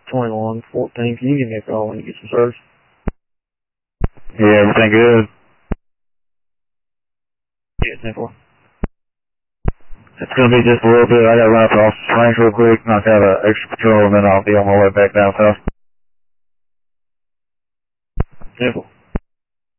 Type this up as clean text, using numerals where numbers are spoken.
2114. Can you give me a call when you get some service? Yeah, everything good? Yeah, 10-4. It's going to be just a little bit. I got to run up to Austin Springs real quick, knock out an extra patrol, and then I'll be on my way back down south. 10-4.